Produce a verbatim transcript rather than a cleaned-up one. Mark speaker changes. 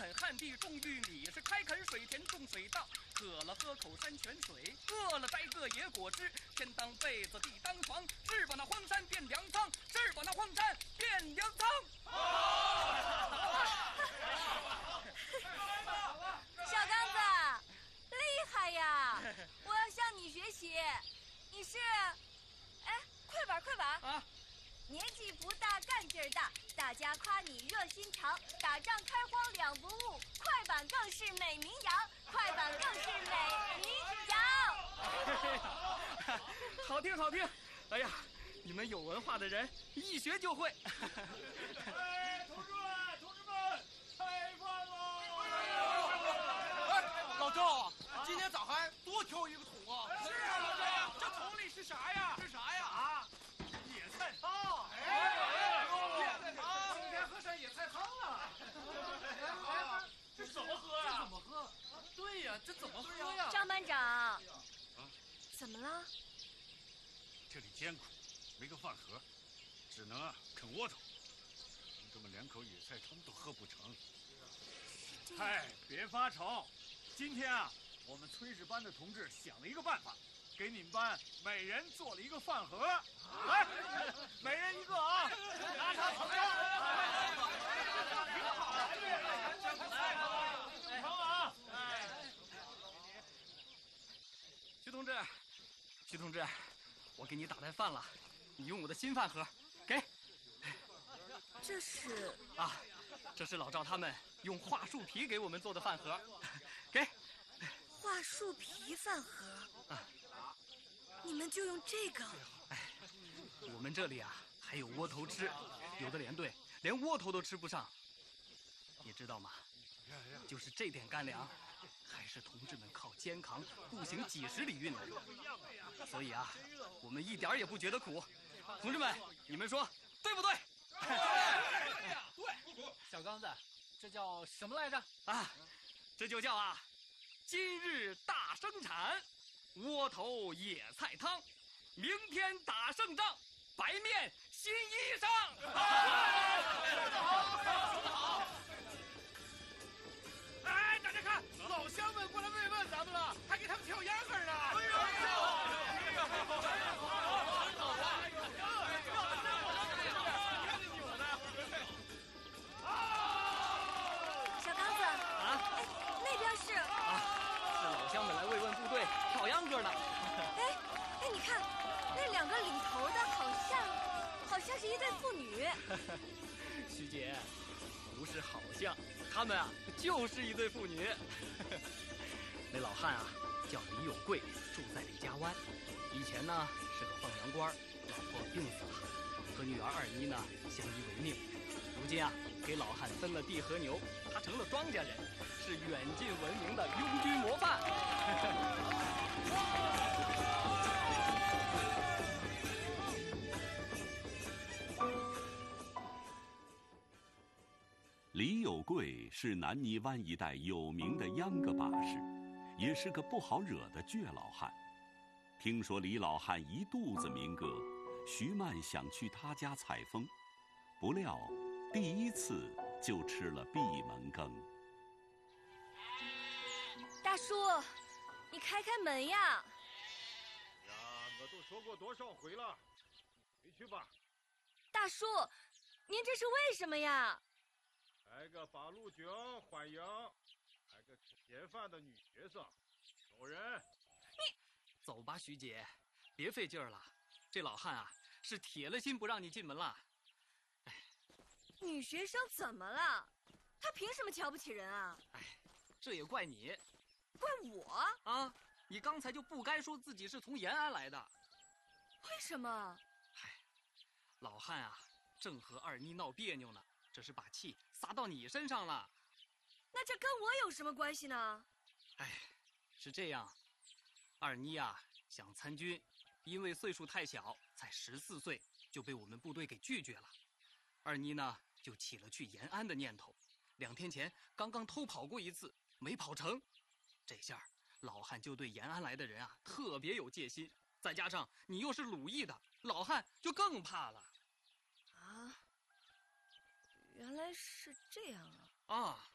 Speaker 1: 垦旱地种玉米，是开垦水田种水稻。渴了喝口山泉水，饿了摘个野果汁。天当被子地当床，是把那荒山变粮仓，是把那荒山变粮仓。
Speaker 2: 小刚子，厉害呀！我要向你学习。你是，哎，快板快板
Speaker 1: 啊！
Speaker 2: 年纪不大，干劲儿大，大家夸你热心肠，打仗开荒两不误，快板更是美名扬，快板更是美名扬。
Speaker 1: 好听好听，哎呀，你们有文化的人一学就会。
Speaker 3: 哎，同志们，同志们，开饭喽！
Speaker 4: 哎，老赵，今天咋还多挑一个桶啊？
Speaker 3: 是啊，老赵，这桶里是啥呀？
Speaker 4: 是啥呀？
Speaker 3: 啊，野菜汤。
Speaker 4: 哎，
Speaker 3: 野菜汤，
Speaker 4: 今天喝上野菜汤了。
Speaker 3: 哎，这怎么喝呀？
Speaker 4: 这怎么喝？对呀，这怎么喝呀？
Speaker 2: 张班长，
Speaker 5: 啊，
Speaker 2: 怎么了？
Speaker 5: 这里艰苦，没个饭盒，只能啊啃窝头。同志们连口野菜汤都喝不成。
Speaker 3: 嗨，别发愁，今天啊，我们炊事班的同志想了一个办法，给你们班每人做了一个饭盒。来，每人一个啊！拿茶盛着。挺好，来，盛啊！哎，
Speaker 1: 徐同志，徐同志，我给你打袋饭了，你用我的新饭盒，给。
Speaker 2: 这是
Speaker 1: 啊，这是老赵他们用桦树皮给我们做的饭盒，给。
Speaker 2: 桦树皮饭盒
Speaker 1: 啊，
Speaker 2: 你们就用这个？
Speaker 1: 哎，我们这里啊还有窝头吃，有的连队连窝头都吃不上，你知道吗？就是这点干粮，还是同志们靠肩扛步行几十里运来的，所以啊，我们一点也不觉得苦。同志们，你们说对不对？
Speaker 4: 对对，
Speaker 6: 小刚子，这叫什么来着？
Speaker 1: 啊，这就叫啊，今日大生产，窝头野菜汤，明天打胜仗，白面新衣裳。
Speaker 4: 说得好，说得好。
Speaker 3: 哎，大家看，
Speaker 4: 老乡们过来慰问咱们了，还给他们跳秧歌呢。
Speaker 3: 哎呦，哎呦，真好啊！
Speaker 2: 小刚子
Speaker 1: 啊，
Speaker 2: 哎，那边是
Speaker 1: 啊，是老乡们来慰问部队跳秧歌呢。
Speaker 2: 哎哎，你看那两个领头的，好像好像是一对妇女。
Speaker 1: 徐姐，不是好像，他们啊就是一对妇女。那老汉啊叫李有贵，住在李家湾，以前呢是个放羊官，老婆病死了，和女儿二妮呢相依为命。如今啊给老汉分了地和牛，他成了庄稼人，是远近闻名的拥军模范。
Speaker 7: 李有贵是南泥湾一带有名的秧歌把式，也是个不好惹的倔老汉。听说李老汉一肚子民歌，徐曼想去他家采风，不料第一次就吃了闭门羹。
Speaker 2: 大叔，你开开门呀！
Speaker 3: 呀，我都说过多少回了，回去吧。
Speaker 2: 大叔，您这是为什么呀？
Speaker 3: 来个八路军欢迎，来个吃便饭的女学生，走人。
Speaker 1: 你走吧，徐姐，别费劲儿了。这老汉啊，是铁了心不让你进门了。哎，
Speaker 2: 女学生怎么了？她凭什么瞧不起人啊？
Speaker 1: 哎，这也怪你。
Speaker 2: 怪我
Speaker 1: 啊！你刚才就不该说自己是从延安来的。
Speaker 2: 为什么？
Speaker 1: 哎，老汉啊，正和二妮闹别扭呢，这是把气撒到你身上了。
Speaker 2: 那这跟我有什么关系呢？
Speaker 1: 哎，是这样，二妮啊想参军，因为岁数太小，才十四岁，就被我们部队给拒绝了。二妮呢就起了去延安的念头，两天前刚刚偷跑过一次，没跑成。这下老汉就对延安来的人啊特别有戒心，再加上你又是鲁艺的，老汉就更怕了。
Speaker 2: 啊，原来是这样啊！
Speaker 1: 啊，